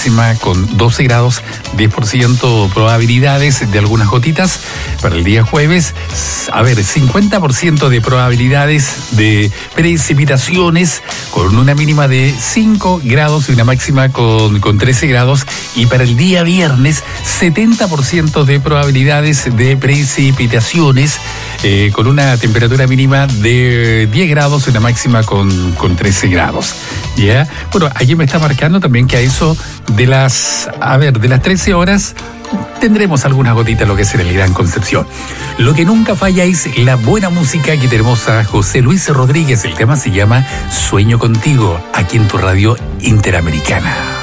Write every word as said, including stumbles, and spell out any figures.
máxima con doce grados, diez por ciento probabilidades de algunas gotitas. Para el día jueves, a ver, cincuenta por ciento de probabilidades de precipitaciones con una mínima de cinco grados y una máxima con, con trece grados. Y para el día viernes, setenta por ciento de probabilidades de precipitaciones eh, con una temperatura mínima de diez grados y una máxima con, con trece grados. ¿Ya? Bueno, allí me está marcando también que a eso de las, a ver, de las trece horas tendremos algunas gotitas lo que es en el Gran Concepción. Lo que nunca falla es la buena música que tenemos a José Luis Rodríguez. El tema se llama Sueño Contigo, aquí en tu radio Interamericana.